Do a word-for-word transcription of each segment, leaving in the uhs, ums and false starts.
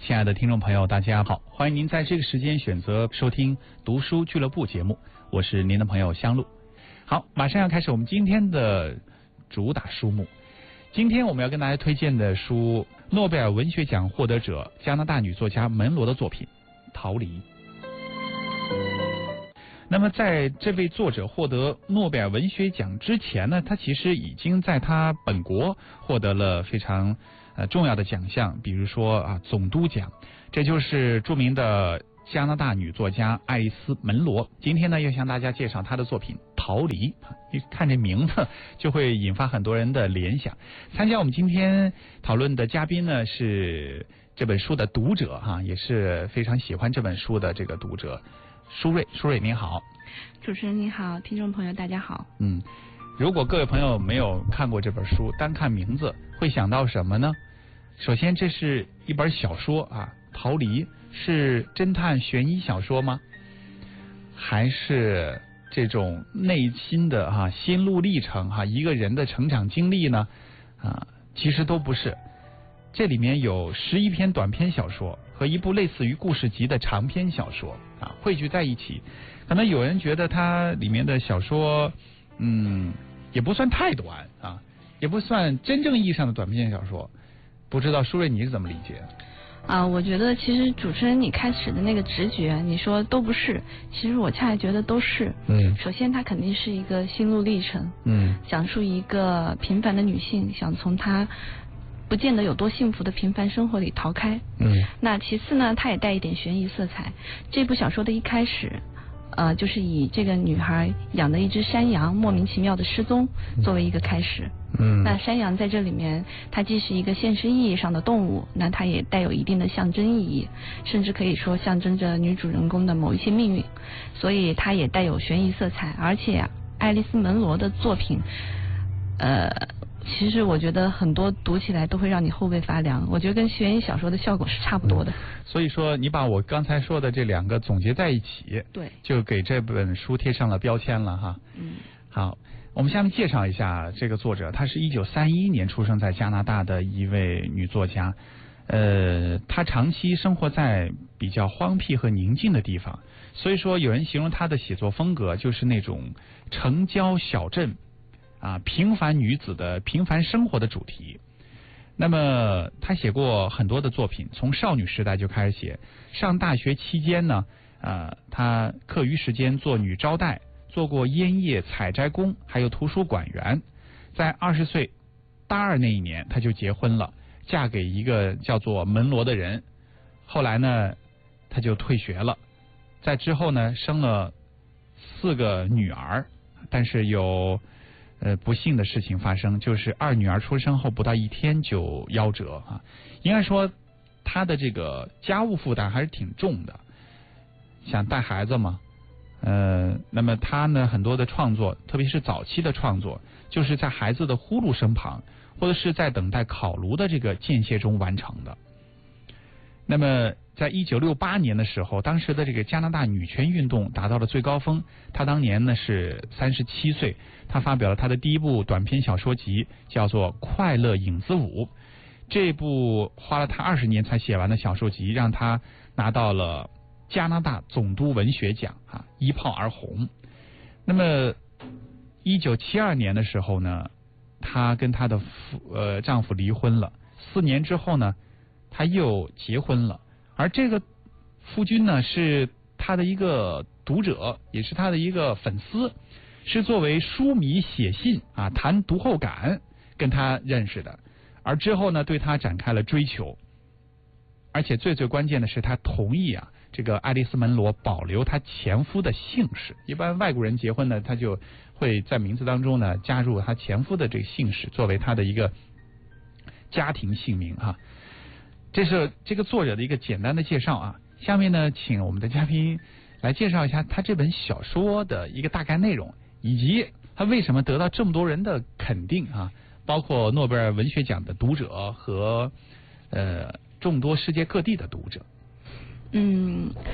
亲爱的听众朋友，大家好，欢迎您在这个时间选择收听读书俱乐部节目，我是您的朋友香露。好，马上要开始我们今天的主打书目。今天我们要跟大家推荐的书，诺贝尔文学奖获得者加拿大女作家门罗的作品《逃离》。那么在这位作者获得诺贝尔文学奖之前呢，他其实已经在他本国获得了非常呃重要的奖项，比如说啊总督奖，这就是著名的加拿大女作家爱丽丝门罗。今天呢，要向大家介绍她的作品《逃离》，一看这名字就会引发很多人的联想。参加我们今天讨论的嘉宾呢，是这本书的读者哈、啊，也是非常喜欢这本书的这个读者舒瑞。舒瑞您好。 主持人您好，听众朋友大家好。 嗯，如果各位朋友没有看过这本书，单看名字会想到什么呢？首先，这是一本小说啊，《逃离》是侦探悬疑小说吗？还是这种内心的哈、啊、心路历程哈、啊、一个人的成长经历呢？啊，其实都不是。这里面有十一篇短篇小说和一部类似于故事集的长篇小说啊汇聚在一起。可能有人觉得它里面的小说，嗯，也不算太短啊，也不算真正意义上的短篇小说。不知道舒瑞你是怎么理解？ 啊，我觉得其实主持人你开始的那个直觉，你说都不是，其实我恰恰觉得都是。 嗯。 首先，它肯定是一个心路历程。 嗯。 讲述一个平凡的女性想从她不见得有多幸福的平凡生活里逃开。 嗯。 那其次呢，它也带一点悬疑色彩。这部小说的一开始，呃，就是以这个女孩养的一只山羊莫名其妙的失踪作为一个开始。 嗯， 那山羊在这里面，它既是一个现实意义上的动物，那它也带有一定的象征意义，甚至可以说象征着女主人公的某一些命运，所以它也带有悬疑色彩。而且啊，爱丽丝门罗的作品，呃，其实我觉得很多读起来都会让你后背发凉，我觉得跟悬疑小说的效果是差不多的。 嗯、所以说，你把我刚才说的这两个总结在一起， 对， 就给这本书贴上了标签了哈。 嗯， 好。我们下面介绍一下这个作者，她是一九三一年出生在加拿大的一位女作家，呃，她长期生活在比较荒僻和宁静的地方，所以说有人形容她的写作风格就是那种城郊小镇啊平凡女子的平凡生活的主题。那么她写过很多的作品，从少女时代就开始写，上大学期间呢，呃，她课余时间做女招待。做过烟叶采摘工，还有图书馆员。在二十岁大二那一年，她就结婚了，嫁给一个叫做门罗的人。后来呢，她就退学了。在之后呢，生了四个女儿，但是有呃不幸的事情发生，就是二女儿出生后不到一天就夭折啊。应该说，她的这个家务负担还是挺重的，想带孩子嘛。呃，那么他呢，很多的创作，特别是早期的创作，就是在孩子的呼噜声旁，或者是在等待烤炉的这个间歇中完成的。那么，在一九六八年的时候，当时的这个加拿大女权运动达到了最高峰。他当年呢是三十七岁，他发表了他的第一部短篇小说集，叫做《快乐影子舞》。这部花了他二十年才写完的小说集，让他拿到了加拿大总督文学奖啊，一炮而红。那么，一九七二年的时候呢，她跟她的夫呃丈夫离婚了。四年之后呢，她又结婚了。而这个夫君呢，是她的一个读者，也是她的一个粉丝，是作为书迷写信啊，谈读后感跟她认识的。而之后呢，对她展开了追求。而且最最关键的是，她同意啊。这个爱丽丝门罗保留她前夫的姓氏，一般外国人结婚呢，他就会在名字当中呢加入她前夫的这个姓氏，作为她的一个家庭姓名哈。这是这个作者的一个简单的介绍啊。下面呢，请我们的嘉宾来介绍一下他这本小说的一个大概内容，以及他为什么得到这么多人的肯定啊，包括诺贝尔文学奖的读者和呃众多世界各地的读者。 嗯，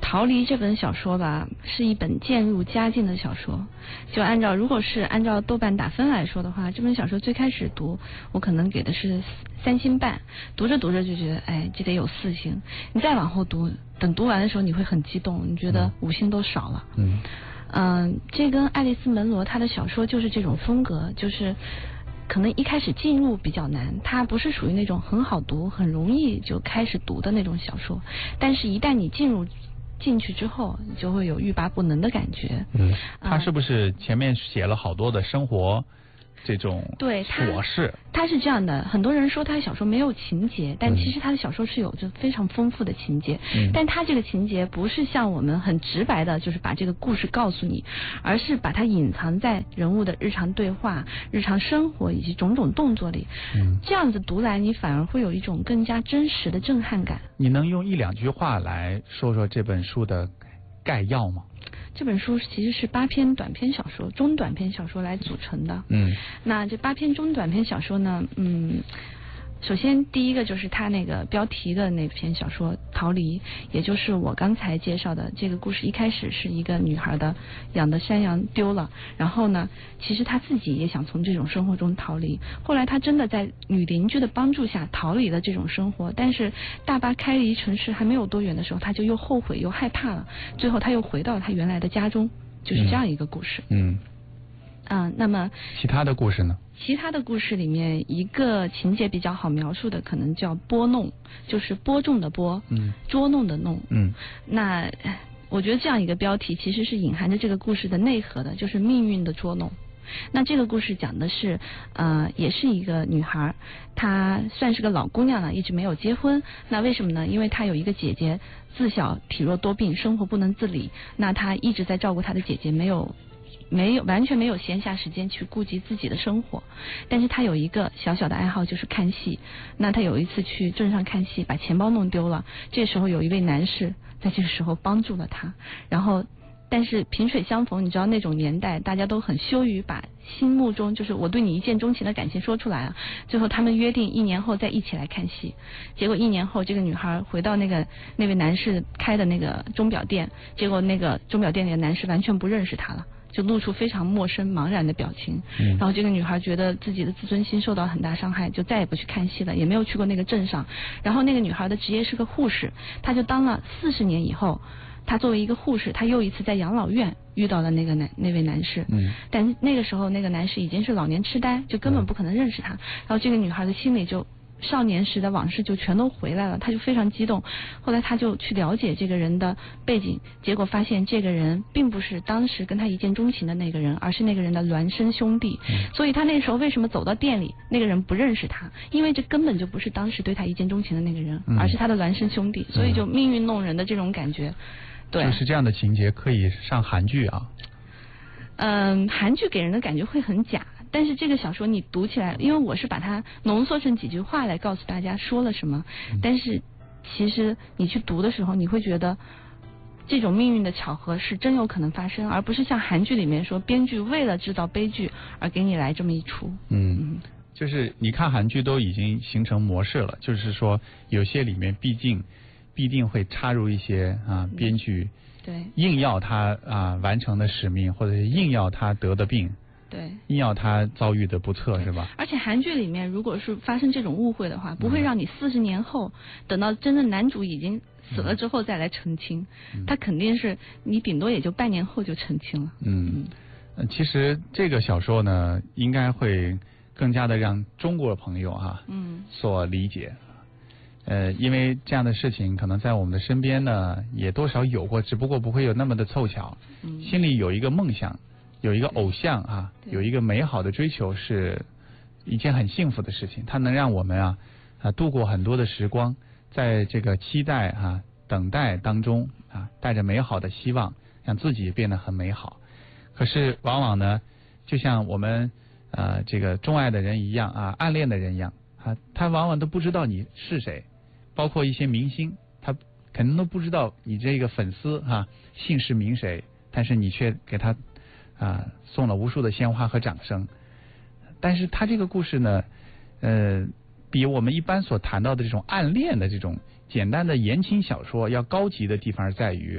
逃离这本小说吧，是一本渐入佳境的小说。就按照如果是按照豆瓣打分来说的话，这本小说最开始读，我可能给的是三星半，读着读着就觉得，哎，这得有四星。你再往后读，等读完的时候，你会很激动，你觉得五星都少了。嗯，嗯、呃，这跟爱丽丝门罗她的小说就是这种风格，就是可能一开始进入比较难，它不是属于那种很好读、很容易就开始读的那种小说，但是一旦你进入进去之后，你就会有欲罢不能的感觉。 嗯，他是不是前面写了好多的生活这种对琐事？ 他是这样的，很多人说他小说没有情节，但其实他的小说是有着非常丰富的情节。嗯，但他这个情节不是像我们很直白的，就是把这个故事告诉你，而是把它隐藏在人物的日常对话、日常生活以及种种动作里。嗯，这样子读来，你反而会有一种更加真实的震撼感。 你能用一两句话来说说这本书的概要吗？ 这本书其实是八篇短篇小说、中短篇小说来组成的。嗯，那这八篇中短篇小说呢，嗯，首先第一个就是它那个标题的那篇小说《逃离》，也就是我刚才介绍的这个故事。一开始是一个女孩的养的山羊丢了，然后呢，其实她自己也想从这种生活中逃离。后来她真的在女邻居的帮助下逃离了这种生活，但是大巴开离城市还没有多远的时候，她就又后悔又害怕了。最后她又回到她原来的家中，就是这样一个故事。嗯。嗯，那么其他的故事呢？ 其他的故事里面，一个情节比较好描述的，可能叫拨弄，就是播种的播，嗯，捉弄的弄，嗯。那我觉得这样一个标题其实是隐含着这个故事的内核的，就是命运的捉弄。那这个故事讲的是，呃，也是一个女孩，她算是个老姑娘了，一直没有结婚。那为什么呢？因为她有一个姐姐，自小体弱多病，生活不能自理，那她一直在照顾她的姐姐，没有。没有完全没有闲暇时间去顾及自己的生活，但是他有一个小小的爱好，就是看戏。那他有一次去镇上看戏，把钱包弄丢了，这时候有一位男士在这个时候帮助了他，然后但是萍水相逢，你知道那种年代大家都很羞于把心目中就是我对你一见钟情的感情说出来啊。最后他们约定一年后再一起来看戏，结果一年后这个女孩回到那个那位男士开的那个钟表店，结果那个钟表店里的男士完全不认识她了，就露出非常陌生茫然的表情。嗯，然后这个女孩觉得自己的自尊心受到很大伤害，就再也不去看戏了，也没有去过那个镇上。然后那个女孩的职业是个护士，她就当了四十年以后，她作为一个护士，她又一次在养老院遇到了那个男那位男士。嗯，但是那个时候那个男士已经是老年痴呆，就根本不可能认识他。然后这个女孩的心里就少年时的往事就全都回来了，他就非常激动。后来他就去了解这个人的背景，结果发现这个人并不是当时跟他一见钟情的那个人，而是那个人的孪生兄弟。嗯，所以他那时候为什么走到店里，那个人不认识他，因为这根本就不是当时对他一见钟情的那个人，嗯，而是他的孪生兄弟。所以就命运弄人的这种感觉。对， 就是这样的情节可以上韩剧啊。 嗯，韩剧给人的感觉会很假。但是这个小说你读起来，因为我是把它浓缩成几句话来告诉大家说了什么，嗯，但是其实你去读的时候，你会觉得这种命运的巧合是真有可能发生，而不是像韩剧里面说编剧为了制造悲剧而给你来这么一出。嗯， 就是你看韩剧都已经形成模式了，就是说有些里面毕竟必定会插入一些啊编剧， 对， 硬要他啊完成的使命，或者是硬要他得的病。 对， 硬要他遭遇的不测，是吧？ 而且韩剧里面，如果是发生这种误会的话，不会让你四十年后，嗯，等到真正男主已经死了之后再来澄清，嗯，他肯定是你顶多也就半年后就澄清了。 嗯，嗯其实这个小说呢，应该会更加的让中国的朋友哈，嗯，所理解。呃，因为这样的事情可能在我们的身边呢，也多少有过，只不过不会有那么的凑巧。嗯，心里有一个梦想。有一个偶像啊，有一个美好的追求，是一件很幸福的事情。它能让我们啊啊度过很多的时光，在这个期待啊等待当中啊，带着美好的希望，让自己变得很美好。可是往往呢，就像我们呃这个钟爱的人一样啊，暗恋的人一样啊，他往往都不知道你是谁，包括一些明星，他肯定都不知道你这个粉丝啊姓氏名谁，但是你却给他。啊，送了无数的鲜花和掌声，但是他这个故事呢，呃，比我们一般所谈到的这种暗恋的这种简单的言情小说要高级的地方在于，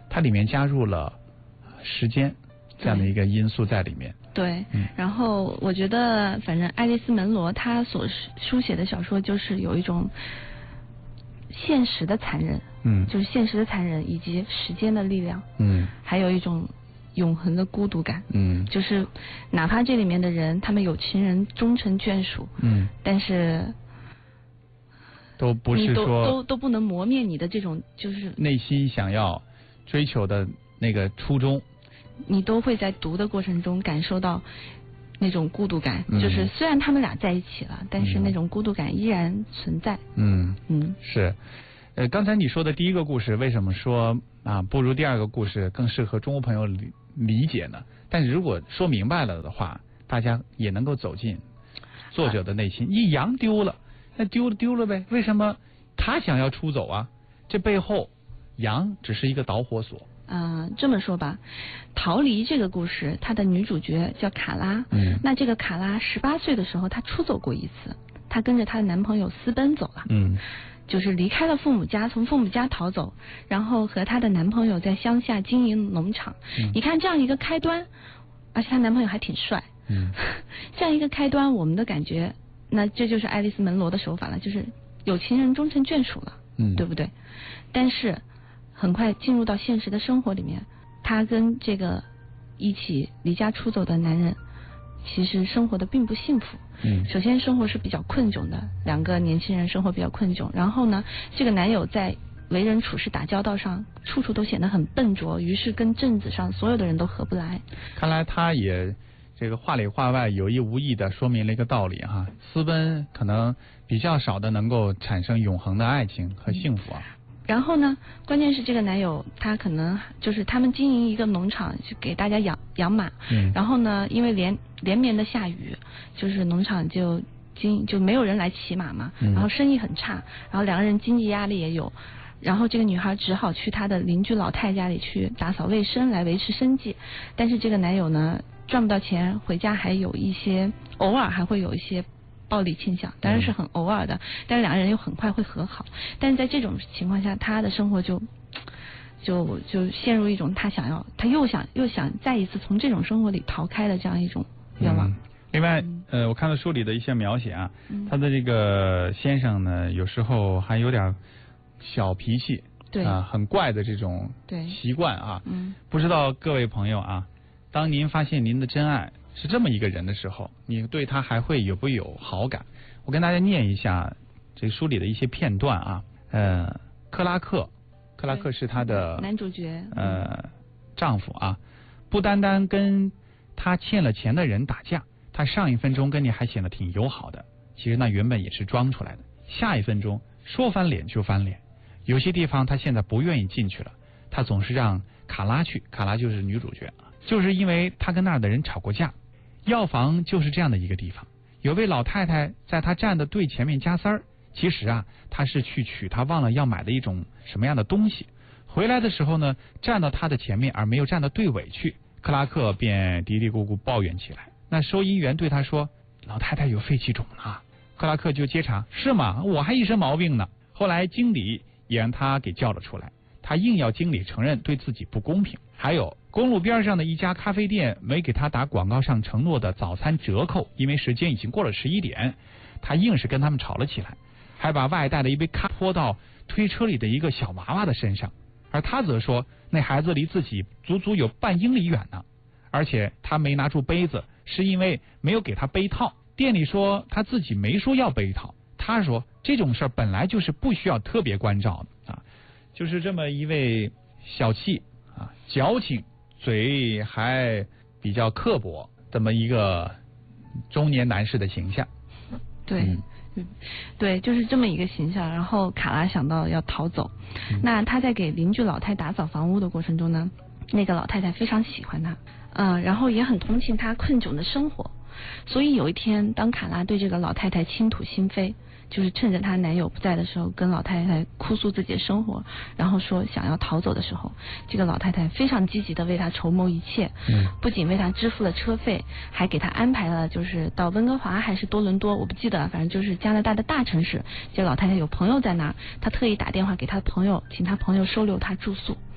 它里面加入了时间这样的一个因素在里面。 对， 嗯、 然后我觉得，反正爱丽丝·门罗她所书写的小说就是有一种现实的残忍， 嗯， 就是现实的残忍以及时间的力量， 嗯， 还有一种永恒的孤独感， 嗯， 就是哪怕这里面的人他们有情人终成眷属， 嗯， 但是都不是说都都都不能磨灭你的这种就是内心想要追求的那个初衷。 你都会在读的过程中感受到那种孤独感， 嗯、 就是虽然他们俩在一起了，但是那种孤独感依然存在。 嗯嗯， 是。呃，刚才你说的第一个故事，为什么说啊不如第二个故事更适合中国朋友理理解呢？但是如果说明白了的话，大家也能够走进作者的内心。一羊丢了，那丢了丢了呗，为什么他想要出走啊？这背后羊只是一个导火索。 嗯、呃，这么说吧，逃离这个故事，它的女主角叫卡拉。 嗯， 那这个卡拉十八岁的时候，她出走过一次，她跟着她的男朋友私奔走了。 嗯， 就是离开了父母家，从父母家逃走，然后和她的男朋友在乡下经营农场。 嗯、 你看这样一个开端，而且她男朋友还挺帅。 嗯， 这样一个开端，我们的感觉，那这就是爱丽丝·门罗的手法了，就是有情人终成眷属了， 嗯， 对不对？但是很快进入到现实的生活里面，她跟这个一起离家出走的男人，其实生活的并不幸福。 嗯， 首先生活是比较困窘的，两个年轻人生活比较困窘。然后呢，这个男友在为人处事打交道上，处处都显得很笨拙，于是跟镇子上所有的人都合不来。 看来他也这个话里话外有意无意的说明了一个道理哈，私奔可能比较少的能够产生永恒的爱情和幸福啊。 然后呢，关键是这个男友他可能就是他们经营一个农场，去给大家养养马。 嗯。 然后呢，因为连连绵的下雨，就是农场就经就没有人来骑马嘛， 嗯、 然后生意很差，然后两个人经济压力也有，然后这个女孩只好去她的邻居老太家里去打扫卫生来维持生计。但是这个男友呢，赚不到钱，回家还有一些偶尔还会有一些暴力倾向，当然是很偶尔的，但是两个人又很快会和好。但是在这种情况下，他的生活就就就陷入一种他想要，他又想又想再一次从这种生活里逃开的这样一种愿望。 嗯、另外，呃，我看到书里的一些描写啊，嗯、他的这个先生呢，有时候还有点小脾气， 对啊、呃，很怪的这种习惯啊。嗯，不知道各位朋友啊，当您发现您的真爱是这么一个人的时候，你对他还会有不有好感？我跟大家念一下这个书里的一些片段啊。呃，克拉克，克拉克是他的男主角， 呃，丈夫啊，不单单跟他欠了钱的人打架，他上一分钟跟你还显得挺友好的，其实那原本也是装出来的。下一分钟说翻脸就翻脸，有些地方他现在不愿意进去了，他总是让卡拉去，卡拉就是女主角啊，就是因为他跟那儿的人吵过架。药房就是这样的一个地方，有位老太太在她站的队前面加塞儿，其实啊，她是去取她忘了要买的一种什么样的东西，回来的时候呢，站到她的前面而没有站到队尾去，克拉克便嘀嘀咕咕抱怨起来。那收银员对他说：“老太太有肺气肿了。”克拉克就接茬：“是吗？我还一身毛病呢。”后来经理也让他给叫了出来，他硬要经理承认对自己不公平。还有公路边上的一家咖啡店没给他打广告上承诺的早餐折扣，因为时间已经过了十一点，他硬是跟他们吵了起来，还把外带的一杯咖泼到推车里的一个小娃娃的身上，而他则说那孩子离自己足足有半英里远呢，而且他没拿出杯子是因为没有给他杯套，店里说他自己没说要杯套，他说这种事本来就是不需要特别关照的啊，就是这么一位小气啊、矫情，嘴还比较刻薄，这么一个中年男士的形象。 对，嗯，嗯对，就是这么一个形象。然后卡拉想到要逃走，嗯、那他在给邻居老太打扫房屋的过程中呢，那个老太太非常喜欢他，嗯、呃，然后也很同情他困窘的生活。所以有一天，当卡拉对这个老太太倾吐心扉，就是趁着她男友不在的时候，跟老太太哭诉自己的生活，然后说想要逃走的时候，这个老太太非常积极的为他筹谋一切，嗯，不仅为他支付了车费，还给他安排了就是到温哥华还是多伦多，我不记得了，反正就是加拿大的大城市。这个老太太有朋友在那儿，她特意打电话给她的朋友，请她朋友收留她住宿。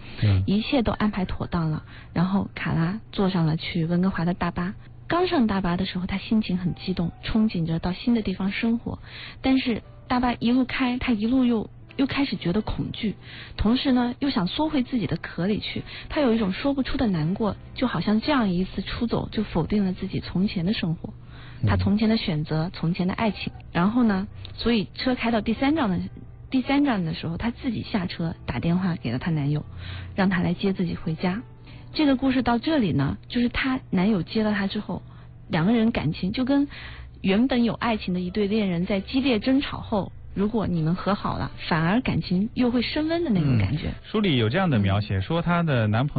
嗯， 一切都安排妥当了。然后卡拉坐上了去温哥华的大巴。刚上大巴的时候，他心情很激动，憧憬着到新的地方生活。但是大巴一路开，他一路又又开始觉得恐惧，同时呢又想缩回自己的壳里去。他有一种说不出的难过，就好像这样一次出走就否定了自己从前的生活，他从前的选择，从前的爱情。然后呢，所以车开到第三站的第三站的时候，他自己下车打电话给了她男友，让他来接自己回家。这个故事到这里呢，就是她男友接了她之后，两个人感情就跟原本有爱情的一对恋人在激烈争吵后，如果你们和好了，反而感情又会升温的那种感觉。 嗯、书里有这样的描写，说她的男朋友